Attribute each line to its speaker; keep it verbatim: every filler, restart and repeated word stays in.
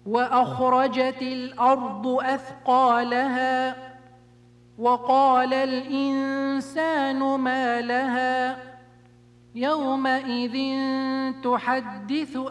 Speaker 1: وأخرجت الأرض أثقالها وقال الإنسان ما لها يومئذ تحدث